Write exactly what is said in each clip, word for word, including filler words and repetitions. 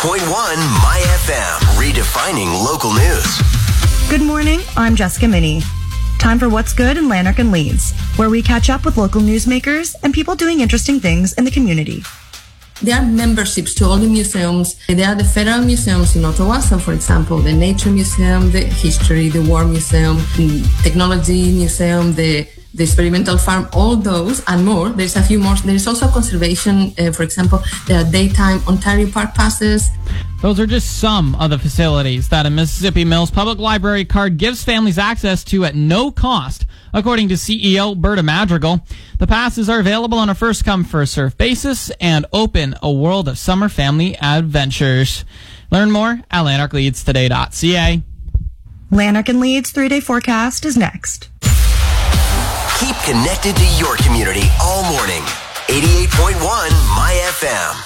point one My F M, redefining local news. Good morning, I'm Jessica Minnie. Time for What's Good in Lanark and Leeds, where we catch up with local newsmakers and people doing interesting things in the community. There are memberships to all the museums. There are the federal museums in Ottawa. So, for example, the Nature Museum, the History, the War Museum, the Technology Museum, the the Experimental Farm, all those and more. There's a few more. There's also conservation. Uh, for example, there are daytime Ontario Park passes. Those are just some of the facilities that a Mississippi Mills Public Library card gives families access to at no cost, according to C E O Berta Madrigal. The passes are available on a first-come, first-served basis and open a world of summer family adventures. Learn more at lanark leeds today dot c a. Lanark and Leeds three-day forecast is next. Keep connected to your community all morning. eighty-eight point one My F M.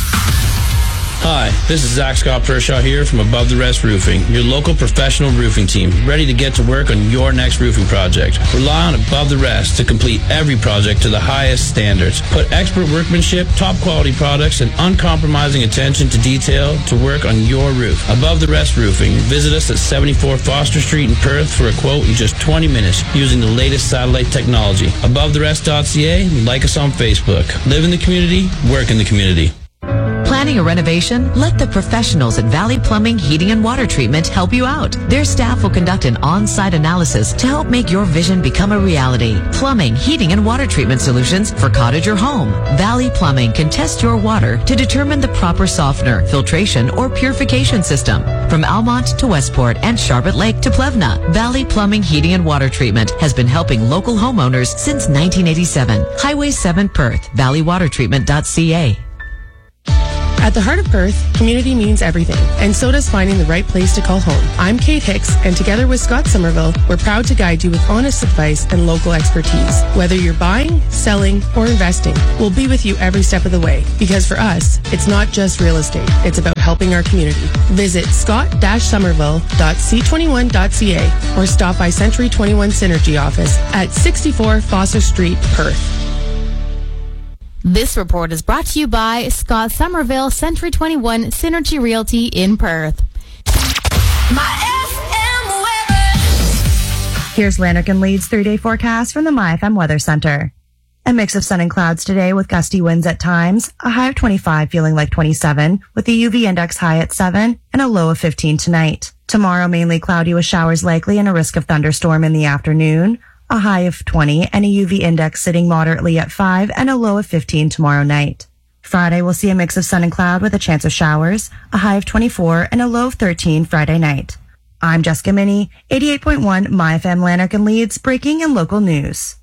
Hi, this is Zach Scott Pershaw here from Above the Rest Roofing, your local professional roofing team, ready to get to work on your next roofing project. Rely on Above the Rest to complete every project to the highest standards. Put expert workmanship, top quality products, and uncompromising attention to detail to work on your roof. Above the Rest Roofing. Visit us at seventy-four Foster Street in Perth for a quote in just twenty minutes using the latest satellite technology. above the rest dot c a. Like us on Facebook. Live in the community, work in the community. Planning a renovation? Let the professionals at Valley Plumbing, Heating and Water Treatment help you out. Their staff will conduct an on-site analysis to help make your vision become a reality. Plumbing, heating and water treatment solutions for cottage or home. Valley Plumbing can test your water to determine the proper softener, filtration, or purification system. From Almont to Westport and Sharbot Lake to Plevna, Valley Plumbing, Heating and Water Treatment has been helping local homeowners since nineteen eighty-seven. Highway seven Perth, valley water treatment dot c a. At the heart of Perth, community means everything, and so does finding the right place to call home. I'm Kate Hicks, and together with Scott Somerville, we're proud to guide you with honest advice and local expertise. Whether you're buying, selling, or investing, we'll be with you every step of the way, because for us, it's not just real estate, it's about helping our community. Visit scott dash somerville dot c twenty-one dot c a or stop by Century twenty-one Synergy office at sixty-four Foster Street, Perth. This report is brought to you by Scott Somerville, Century twenty-one Synergy Realty in Perth. My F M weather. Here's Lanark and Leeds three-day forecast from the My F M Weather Center. A mix of sun and clouds today with gusty winds at times, a high of twenty-five feeling like twenty-seven, with the U V index high at seven and a low of fifteen tonight. Tomorrow mainly cloudy with showers likely and a risk of thunderstorm in the afternoon. A high of twenty and a U V index sitting moderately at five and a low of fifteen tomorrow night. Friday will see a mix of sun and cloud with a chance of showers, a high of twenty-four and a low of thirteen Friday night. I'm Jessica Minnie, eighty-eight point one My F M Lanark and Leeds, breaking and local news.